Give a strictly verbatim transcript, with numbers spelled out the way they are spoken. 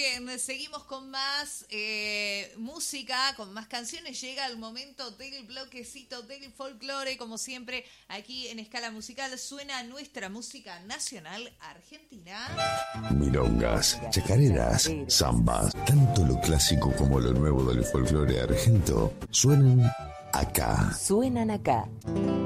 bien, seguimos con más eh, música, con más canciones. Llega el momento del bloquecito del folclore. Como siempre, aquí en Escala Musical suena nuestra música nacional argentina. Milongas, chacareras, zambas, tanto lo clásico como lo nuevo del folclore argento suenan acá. Suenan acá.